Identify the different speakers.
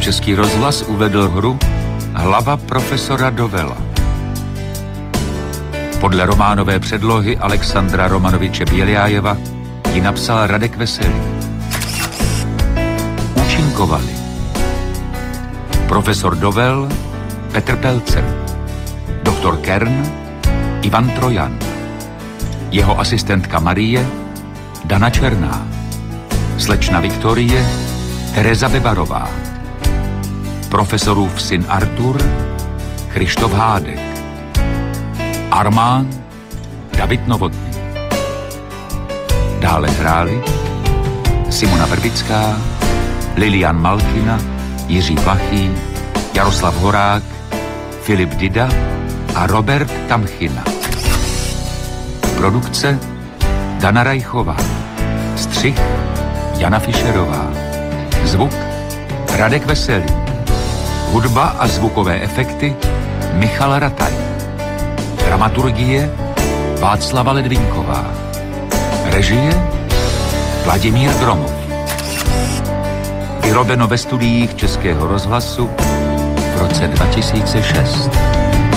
Speaker 1: Český rozhlas uvedl hru Hlava profesora Dovela. Podle románové předlohy Alexandra Romanoviče Běliájeva ji napsal Radek Veselý. Účinkovali profesor Dovel Petr Pelcer, doktor Kern Ivan Trojan, jeho asistentka Marie Dana Černá, slečna Viktorie Tereza Bebarová, profesorův syn Artur Krištof Hádek, Armán David Novotný. Dále hráli Simona Verbická, Lilian Malkina, Jiří Plachý, Jaroslav Horák, Filip Dida a Robert Tamchina. Produkce Dana Rajchová. Střih Jana Fischerová. Zvuk Radek Veselý. Hudba a zvukové efekty Michal Rataj. Dramaturgie Václava Ledvinková. Režie Vladimír Gromov. Vyrobeno ve studiích Českého rozhlasu v roce 2006.